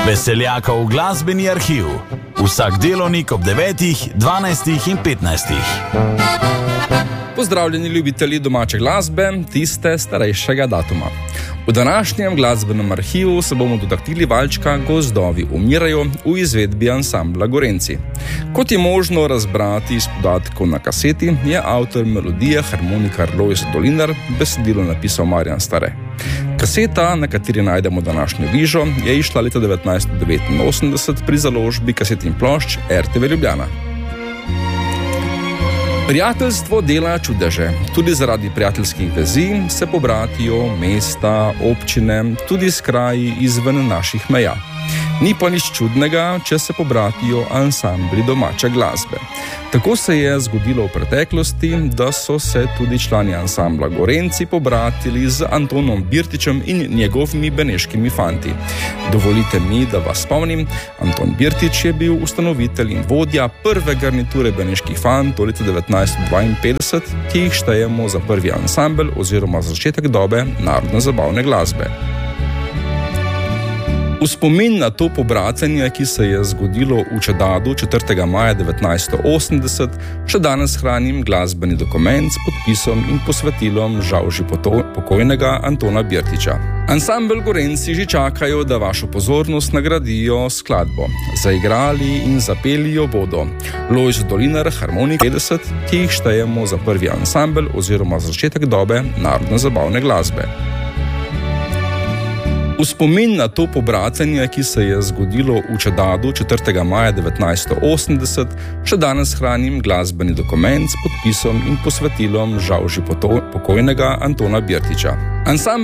Veseljakov glasbeni arhiv. Vsak delovnik ob 9, 12 in 15. Pozdravljeni ljubitelji domače glasbe, tiste starejšega datuma. V današnjem glasbenem arhivu se bomo dotaknili valčka Gozdovi umirajo v izvedbi ansambla Gorenci. Kot je možno razbrati iz podatkov na kaseti, je avtor melodije harmonikar Lojz Dolinar, besedilo napisal Marjan Stare. Kaseta, na kateri najdemo današnjo vižo, je išla leta 1989 pri založbi kaset in plošč RTV Ljubljana. Prijateljstvo dela čudeže. Tudi zaradi prijateljskih vezi se pobratijo mesta, občine, tudi s kraji izven naših meja. Ni pa nič čudnega, če se pobratijo ansambli domače glasbe. Tako se je zgodilo v preteklosti, da so se tudi člani ansambla Gorenci pobratili z Antonom Birtičem in njegovimi beneškimi fanti. Dovolite mi, da vas spomnim, Anton Birtič je bil ustanovitelj in vodja prve garniture beneških fantov leta 1952, ki jih štejemo za prvi ansambel oziroma začetek dobe narodno-zabavne glasbe. V spomin na to pobratenje, ki se je zgodilo v Čedadu 4. maja 1980, še danes hranim glasbeni dokument s podpisom in posvetilom žal že pokojnega Antona Birtiča. Ansambel Gorenci že čakajo, da vašo pozornost nagradijo skladbo. Zaigrali in zapelijo bodo Lojz Dolinar, harmonik 50, ki jih štejemo za prvi ansambel oziroma začetek dobe narodno-zabavne glasbe. V spomin na to pobratenje, ki se je zgodilo v Čedadu 4. maja 1980, še danes hranim glasbeni dokument s podpisom in posvetilom žal že pokojnega Antona Birtiča.